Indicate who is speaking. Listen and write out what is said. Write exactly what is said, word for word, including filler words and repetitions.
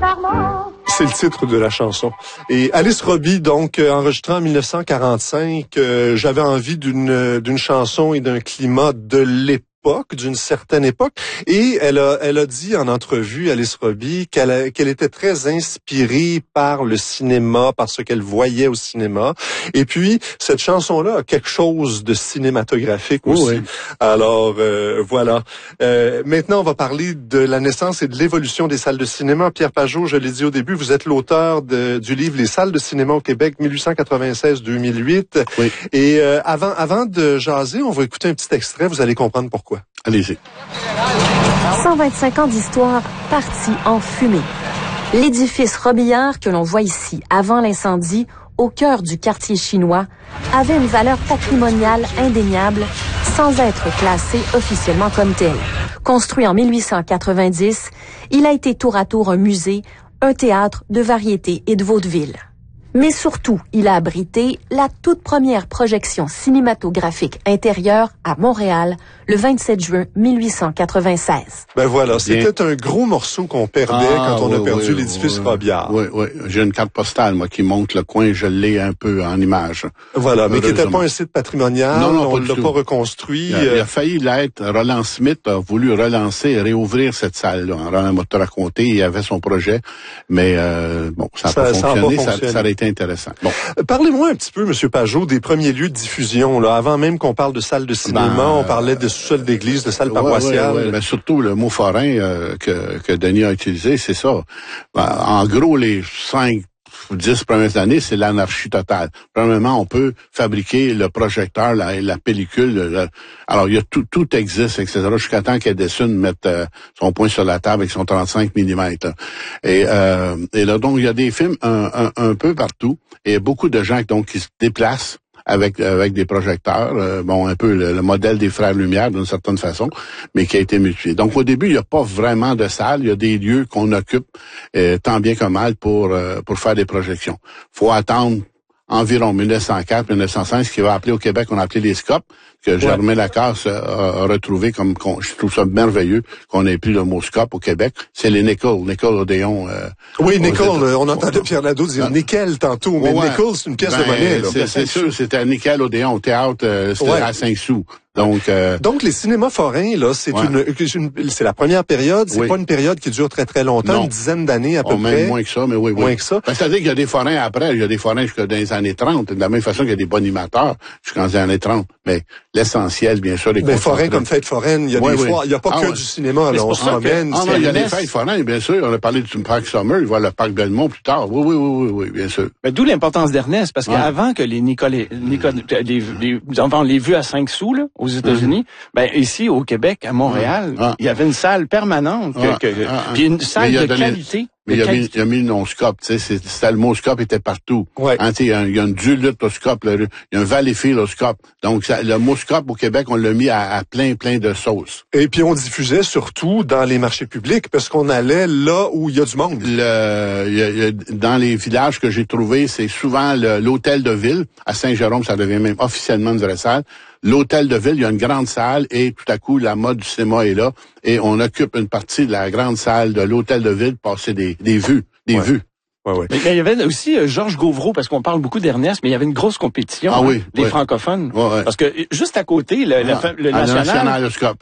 Speaker 1: charmant.
Speaker 2: C'est le titre de la chanson. Et Alice Robbie, donc, euh, enregistrée en mille neuf cent quarante-cinq, euh, j'avais envie d'une d'une chanson et d'un climat de l'époque, d'une certaine époque. Et elle a, elle a dit en entrevue, Alice Robbie, qu'elle a, qu'elle était très inspirée par le cinéma, par ce qu'elle voyait au cinéma. Et puis, cette chanson-là a quelque chose de cinématographique aussi. Oui. Alors, euh, voilà. Euh, maintenant, on va parler de la naissance et de l'évolution des salles de cinéma. Pierre Pajot, je l'ai dit au début, vous êtes l'auteur de, du livre Les salles de cinéma au Québec, mille huit cent quatre-vingt-seize à deux mille huit.
Speaker 3: Oui.
Speaker 2: Et euh, avant, avant de jaser, on va écouter un petit extrait, vous allez comprendre pourquoi.
Speaker 3: Allez-y.
Speaker 4: cent vingt-cinq ans d'histoire partis en fumée. L'édifice Robillard que l'on voit ici avant l'incendie, au cœur du quartier chinois, avait une valeur patrimoniale indéniable sans être classé officiellement comme tel. Construit en mille huit cent quatre-vingt-dix, il a été tour à tour un musée, un théâtre de variété et de vaudeville. Mais surtout, il a abrité la toute première projection cinématographique intérieure à Montréal le vingt-sept juin mille huit cent quatre-vingt-seize.
Speaker 2: Ben voilà, c'était un gros morceau qu'on perdait
Speaker 3: ah,
Speaker 2: quand on
Speaker 3: oui,
Speaker 2: a perdu
Speaker 3: oui,
Speaker 2: l'édifice
Speaker 3: oui,
Speaker 2: Robillard.
Speaker 3: Oui, oui. J'ai une carte postale, moi, qui montre le coin, je l'ai un peu en image.
Speaker 2: Voilà, mais qui n'était pas un site patrimonial,
Speaker 3: non, non,
Speaker 2: on
Speaker 3: ne
Speaker 2: l'a pas reconstruit.
Speaker 3: Il a, il a failli l'être. Roland Smith a voulu relancer et réouvrir cette salle-là. Roland m'a tout raconté, il avait son projet, mais euh, bon, ça n'a pas, pas fonctionné, ça, ça aurait été intéressant. Bon.
Speaker 2: Parlez-moi un petit peu, Monsieur Pajot, des premiers lieux de diffusion. Là, avant même qu'on parle de salles de cinéma, ben, on parlait de sous-sol d'église, de salles
Speaker 3: ouais,
Speaker 2: paroissiales.
Speaker 3: Ouais, ouais, mais surtout le mot forain euh, que, que Denis a utilisé, c'est ça. Ben, en gros, les cinq dix premières années, c'est l'anarchie totale. Premièrement, on peut fabriquer le projecteur, la, la pellicule. Le, alors, il y a tout, tout existe, et cetera. Jusqu'à temps qu'Edison mette euh, son poing sur la table avec son trente-cinq millimètres. Et, euh, et là, donc, il y a des films un, un, un peu partout. Et beaucoup de gens donc qui se déplacent avec avec des projecteurs, euh, bon, un peu le, le modèle des Frères Lumière d'une certaine façon, mais qui a été mutué. Donc au début, il n'y a pas vraiment de salle, il y a des lieux qu'on occupe euh, tant bien que mal pour euh, pour faire des projections. Faut attendre environ mille neuf cent quatre mille neuf cent cinq, ce qui va appeler au Québec, on a appelé les scopes, que Germain ouais. Lacasse a, a retrouvé comme, je trouve ça merveilleux qu'on ait pris le mot scope au Québec. C'est les Nickel, Nickel Odéon. Euh,
Speaker 2: oui, Nickel, on entendait Pierre Nadeau dire nickel tantôt, mais ouais, Nickel, c'est une pièce ben, de monnaie. Là.
Speaker 3: C'est, c'est sûr, c'était Nickel Odéon au théâtre, euh, c'était ouais. à cinq sous. Donc, euh,
Speaker 2: donc les cinémas forains, là, c'est ouais. une, une, c'est la première période. C'est oui. pas une période qui dure très très longtemps, non. une dizaine d'années à peu
Speaker 3: oh,
Speaker 2: près.
Speaker 3: Même moins que ça, mais oui, oui.
Speaker 2: Moins que ça.
Speaker 3: Ben, c'est-à-dire qu'il y a des forains après, il y a des forains jusqu'à dans les années trente, de la même façon qu'il y a des bonimateurs jusqu'en les années trente. Mais l'essentiel, bien sûr, les
Speaker 2: ben, forains comme fête foraine, il y a oui, des oui. foires, il y a pas
Speaker 3: ah,
Speaker 2: que
Speaker 3: ouais.
Speaker 2: du cinéma, là, on se promène.
Speaker 3: Ah non, il y a des fêtes foraines, bien sûr. On a parlé du parc Summer, il va le parc Belmont plus tard. Oui, oui, oui, oui, oui, bien sûr.
Speaker 5: Ben, d'où l'importance d'Ernest, parce ouais. qu'avant que les Nicolas, Nicolas les, les, on les vues à cinq sous, là, aux États-Unis, mm-hmm. ben, ici, au Québec, à Montréal, ah. il y avait une salle permanente, que, ah. que, ah. puis une salle de donné... qualité.
Speaker 3: Mais il a, mis, il a mis le non-scope, tu sais, c'était le mot scope était partout.
Speaker 2: Ouais.
Speaker 3: Hein, il y a, il y a une dulute au scope, il y a un valleyfield au scope. Donc, ça, le mot scope au Québec, on l'a mis à, à plein, plein de sauces.
Speaker 2: Et puis, on diffusait surtout dans les marchés publics, parce qu'on allait là où il y a du monde.
Speaker 3: Le, il y a, il y a, dans les villages que j'ai trouvés, c'est souvent le, l'hôtel de ville. À Saint-Jérôme, ça devient même officiellement une vraie salle. L'hôtel de ville, il y a une grande salle et tout à coup, la mode du cinéma est là et on occupe une partie de la grande salle de l'hôtel de ville pour passer des, des vues, des
Speaker 2: ouais.
Speaker 3: vues.
Speaker 2: Ouais, ouais.
Speaker 5: Mais, mais il y avait aussi euh, Georges Gauvreau, parce qu'on parle beaucoup d'Ernest, mais il y avait une grosse compétition
Speaker 3: ah,
Speaker 5: hein,
Speaker 3: oui,
Speaker 5: des
Speaker 3: oui.
Speaker 5: francophones.
Speaker 3: Ouais, ouais.
Speaker 5: Parce que juste à côté, le,
Speaker 3: ah,
Speaker 5: le, le
Speaker 3: ah,
Speaker 5: national,
Speaker 3: national le scope.